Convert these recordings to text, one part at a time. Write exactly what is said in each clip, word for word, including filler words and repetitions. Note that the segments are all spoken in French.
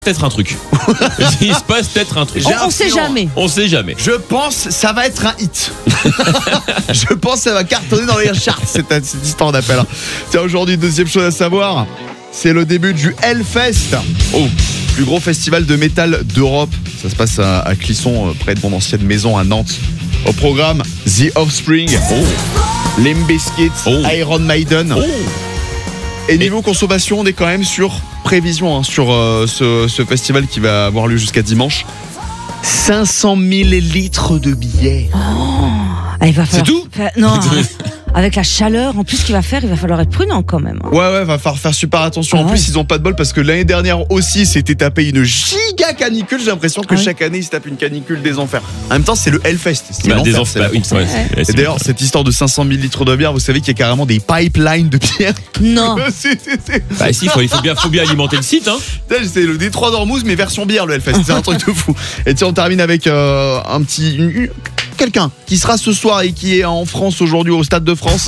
Peut-être un truc. Il se passe peut-être un truc. On, on sait jamais. On sait jamais. Je pense ça va être un hit. Je pense ça va cartonner dans les charts cette, cette histoire d'appel. Tiens, aujourd'hui, deuxième chose à savoir, c'est le début du Hellfest. Oh, plus gros festival de métal d'Europe. Ça se passe à, à Clisson, près de mon ancienne maison à Nantes. Au programme, The Offspring, oh. Limp Bizkit, oh. Iron Maiden. Oh. Et niveau Et... consommation, on est quand même sur prévision hein, sur euh, ce, ce festival qui va avoir lieu jusqu'à dimanche. cinq cent mille litres de billets. Oh, il va falloir... C'est tout faire... Non, avec la chaleur en plus qu'il va faire, il va falloir être prudent quand même. Ouais, ouais, va falloir faire super attention. Ah en ouais. plus, ils ont pas de bol parce que l'année dernière aussi, c'était tapé une giga canicule. J'ai l'impression que ah chaque ouais. année, ils se tapent une canicule des enfers. En même temps, c'est le Hellfest. C'est bah, des enfers. Bah, oui, ouais, ouais. Et d'ailleurs, cette histoire de cinq cent mille litres de bière, vous savez qu'il y a carrément des pipelines de bière. Non. c'est, c'est, c'est... Bah si, il faut, faut, bien, faut bien alimenter le site. Hein. C'est le Détroit d'Ormuz, mais version bière, le Hellfest. C'est un truc de fou. Et tiens, on termine avec euh, un petit... Une, quelqu'un qui sera ce soir et qui est en France aujourd'hui au Stade de France.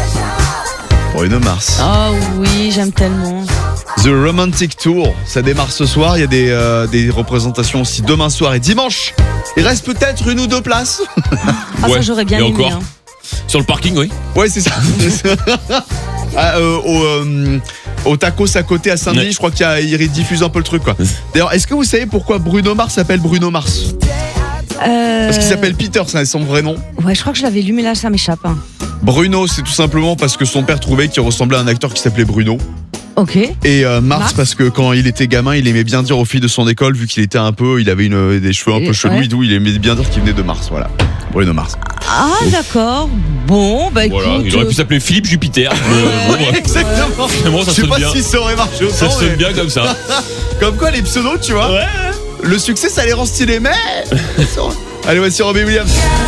Bruno Mars. Oh oui, j'aime tellement. The Romantic Tour, ça démarre ce soir. Il y a des, euh, des représentations aussi demain soir et dimanche. Il reste peut-être une ou deux places. Ah ouais. Ça j'aurais bien et aimé. Encore. Hein. Sur le parking, oui. Ouais, c'est ça. ah, euh, au, euh, au tacos à côté à Saint-Denis, ouais. je crois qu'il y a, il diffuse un peu le truc quoi. D'ailleurs, est-ce que vous savez pourquoi Bruno Mars s'appelle Bruno Mars? Euh... Parce qu'il s'appelle Peter, c'est son vrai nom. Ouais, je crois que je l'avais lu, mais là ça m'échappe. Hein. Bruno, c'est tout simplement parce que son père trouvait qu'il ressemblait à un acteur qui s'appelait Bruno. Ok. Et euh, Mars, Mars parce que quand il était gamin, il aimait bien dire aux filles de son école, vu qu'il était un peu, il avait une, des cheveux un peu chelous, ouais. et tout, il aimait bien dire qu'il venait de Mars, voilà. Bruno Mars. Ah oh. d'accord. Bon, bah voilà, écoute. Il aurait pu s'appeler Philippe Jupiter. euh, ouais, bon, exactement. Bon, ça je sais pas bien. si ça aurait marché autant. Ça sonne mais... bien comme ça. Comme quoi les pseudos, tu vois. Ouais. Le succès, ça les rend stylés, mais. Allez, voici Robbie Williams.